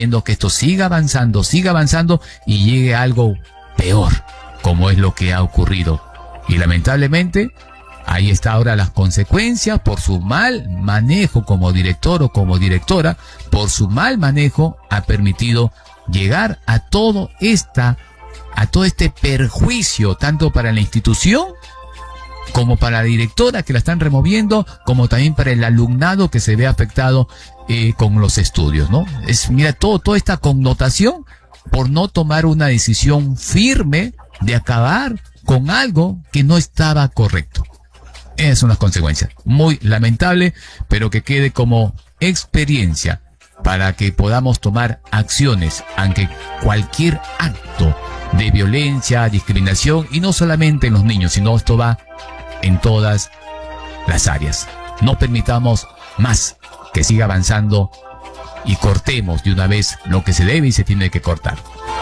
que esto siga avanzando y llegue a algo peor, como es lo que ha ocurrido. Y lamentablemente, ahí está ahora las consecuencias por su mal manejo como director o como directora, por su mal manejo ha permitido llegar a todo este perjuicio, tanto para la institución como para la directora que la están removiendo, como también para el alumnado que se ve afectado con los estudios, ¿no? Mira, toda esta connotación por no tomar una decisión firme de acabar con algo que no estaba correcto. Esas son las consecuencias. Muy lamentable, pero que quede como experiencia para que podamos tomar acciones ante cualquier acto de violencia, discriminación, y no solamente en los niños, sino esto va en todas las áreas. No permitamos más que siga avanzando y cortemos de una vez lo que se debe y se tiene que cortar.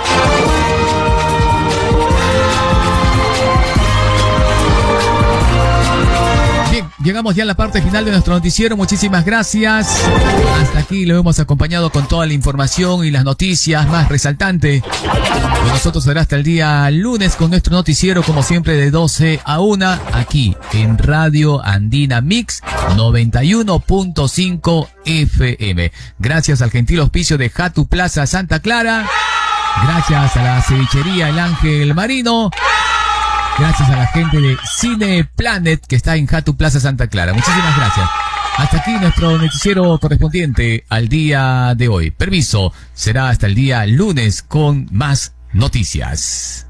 Bien, llegamos ya a la parte final de nuestro noticiero. Muchísimas gracias. Hasta aquí lo hemos acompañado con toda la información y las noticias más resaltantes. Con nosotros será hasta el día lunes con nuestro noticiero, como siempre, de 12 a 1, aquí en Radio Andina Mix 91.5 FM. Gracias al gentil auspicio de Jatu Plaza Santa Clara. Gracias a la cevichería El Ángel Marino. Gracias a la gente de Cine Planet que está en Jatu Plaza Santa Clara. Muchísimas gracias. Hasta aquí nuestro noticiero correspondiente al día de hoy. Permiso, será hasta el día lunes con más noticias.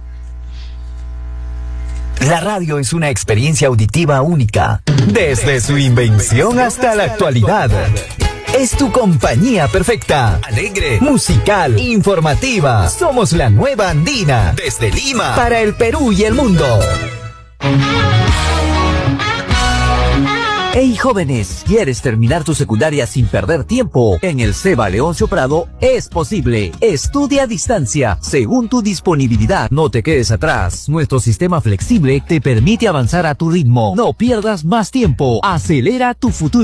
La radio es una experiencia auditiva única, desde su invención hasta la actualidad. Es tu compañía perfecta, alegre, musical, informativa. Somos la nueva Andina, desde Lima, para el Perú y el mundo. Hey jóvenes, ¿quieres terminar tu secundaria sin perder tiempo? En el CEBA Leoncio Prado es posible. Estudia a distancia, según tu disponibilidad. No te quedes atrás. Nuestro sistema flexible te permite avanzar a tu ritmo. No pierdas más tiempo. Acelera tu futuro.